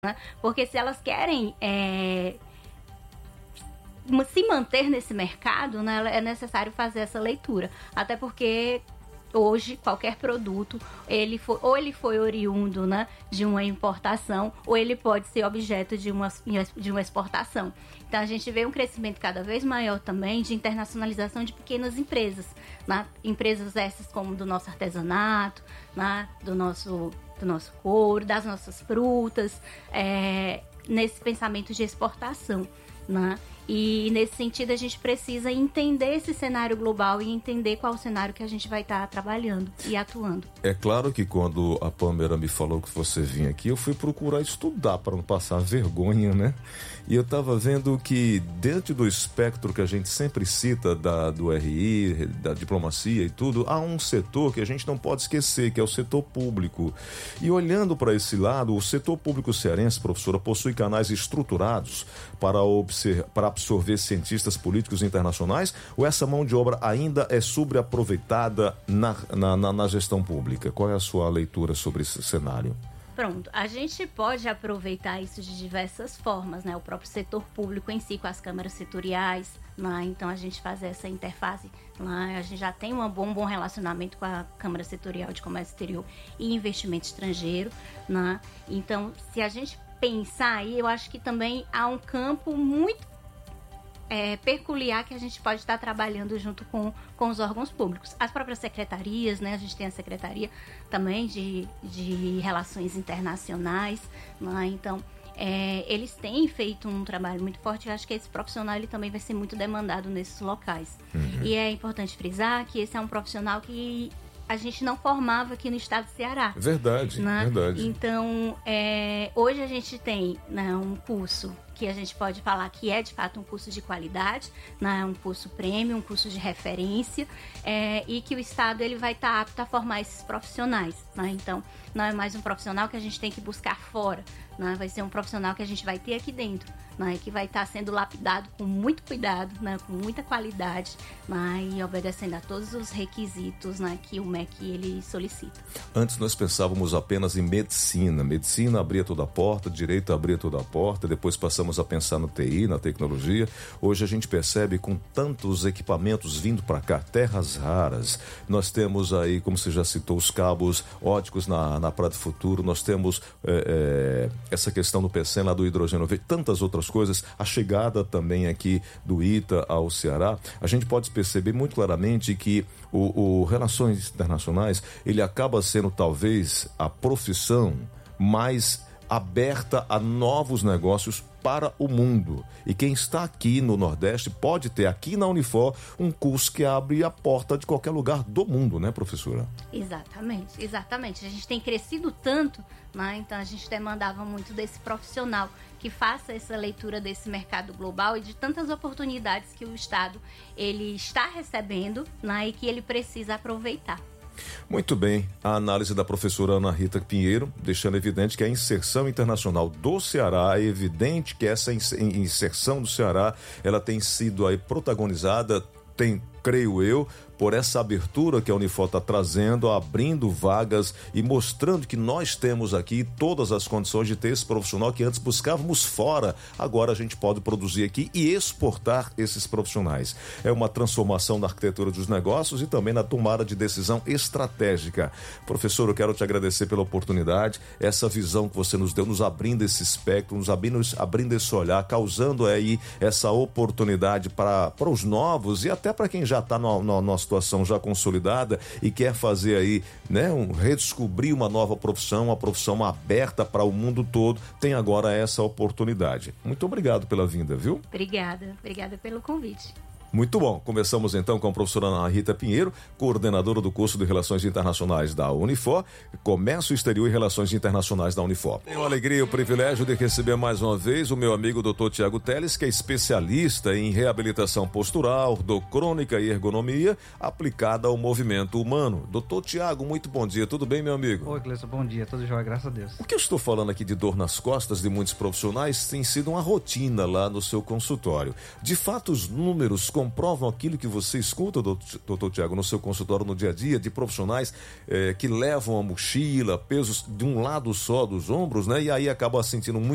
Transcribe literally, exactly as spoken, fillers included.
né? Porque se elas querem é, se manter nesse mercado, né, é necessário fazer essa leitura. Até porque hoje qualquer produto, ele foi, ou ele foi oriundo, né, de uma importação, ou ele pode ser objeto de uma, de uma exportação. Então a gente vê um crescimento cada vez maior também de internacionalização de pequenas empresas, né? Empresas essas como do nosso artesanato, né, do nosso, do nosso couro, das nossas frutas, é, nesse pensamento de exportação, né? E nesse sentido a gente precisa entender esse cenário global e entender qual o cenário que a gente vai estar trabalhando e atuando. É claro que quando a Pâmela me falou que você vinha aqui, eu fui procurar estudar para não passar vergonha, né? E eu estava vendo que dentro do espectro que a gente sempre cita da, do R I, da diplomacia e tudo, há um setor que a gente não pode esquecer, que é o setor público. E olhando para esse lado, o setor público cearense, professora, possui canais estruturados para, observar, para absorver cientistas políticos internacionais, ou essa mão de obra ainda é sobreaproveitada na, na, na, na gestão pública? Qual é a sua leitura sobre esse cenário? Pronto, a gente pode aproveitar isso de diversas formas, né? O próprio setor público em si, com as câmaras setoriais, né? Então a gente faz essa interface, né? A gente já tem um bom, bom relacionamento com a Câmara Setorial de Comércio Exterior e Investimento Estrangeiro, né? Então, se a gente pensar aí, eu acho que também há um campo muito É, peculiar que a gente pode estar trabalhando junto com, com os órgãos públicos. As próprias secretarias, né? A gente tem a Secretaria também de, de Relações Internacionais, né? Então, é, eles têm feito um trabalho muito forte. Eu acho que esse profissional ele também vai ser muito demandado nesses locais. Uhum. E é importante frisar que esse é um profissional que a gente não formava aqui no estado do Ceará. Verdade, né? verdade. Então, é, hoje a gente tem, né, um curso que a gente pode falar que é de fato um curso de qualidade, né, um curso premium, um curso de referência, é, e que o Estado ele vai estar apto a formar esses profissionais, né? Então, não é mais um profissional que a gente tem que buscar fora, né? Vai ser um profissional que a gente vai ter aqui dentro, né? Que vai estar sendo lapidado com muito cuidado, né? Com muita qualidade, né? E obedecendo a todos os requisitos, né? Que o M E C ele solicita. Antes nós pensávamos apenas em medicina, medicina abria toda a porta, direito abria toda a porta, depois passamos a pensar no T I, na tecnologia. Hoje a gente percebe com tantos equipamentos vindo para cá, terras raras, nós temos aí, como você já citou, os cabos óticos na, na Praia do Futuro, nós temos é, é, essa questão do P C M, lá do hidrogênio verde, tantas outras coisas, a chegada também aqui do I T A ao Ceará. A gente pode perceber muito claramente que o, o Relações Internacionais, ele acaba sendo talvez a profissão mais aberta a novos negócios para o mundo. E quem está aqui no Nordeste pode ter aqui na Unifor um curso que abre a porta de qualquer lugar do mundo, né, professora? Exatamente, exatamente. A gente tem crescido tanto, né? Então a gente demandava muito desse profissional que faça essa leitura desse mercado global e de tantas oportunidades que o Estado ele está recebendo, né? E que ele precisa aproveitar. Muito bem, a análise da professora Ana Rita Pinheiro, deixando evidente que a inserção internacional do Ceará, é evidente que essa inserção do Ceará, ela tem sido aí protagonizada, tem, creio eu, por essa abertura que a Unifor está trazendo, abrindo vagas e mostrando que nós temos aqui todas as condições de ter esse profissional que antes buscávamos fora, agora a gente pode produzir aqui e exportar esses profissionais. É uma transformação na arquitetura dos negócios e também na tomada de decisão estratégica. Professor, eu quero te agradecer pela oportunidade, essa visão que você nos deu, nos abrindo esse espectro, nos abrindo, abrindo esse olhar, causando aí essa oportunidade para, para os novos e até para quem já está numa situação já consolidada e quer fazer aí, né, um, redescobrir uma nova profissão, uma profissão aberta para o mundo todo, tem agora essa oportunidade. Muito obrigado pela vinda, viu? Obrigada, obrigada pelo convite. Muito bom. Começamos então com a professora Ana Rita Pinheiro, coordenadora do curso de Relações Internacionais da Unifor, Comércio Exterior e Relações Internacionais da Unifor. Tenho a alegria e o privilégio de receber mais uma vez o meu amigo doutor Tiago Teles, que é especialista em reabilitação postural, crônica e ergonomia aplicada ao movimento humano. doutor Tiago, muito bom dia. Tudo bem, meu amigo? Oi, Cleiton, bom dia. Tudo jóia, graças a Deus. O que eu estou falando aqui de dor nas costas de muitos profissionais tem sido uma rotina lá no seu consultório. De fato, os números comprovam aquilo que você escuta, doutor Tiago, no seu consultório no dia a dia, de profissionais eh, que levam a mochila, pesos de um lado só dos ombros, né? E aí acaba sentindo muito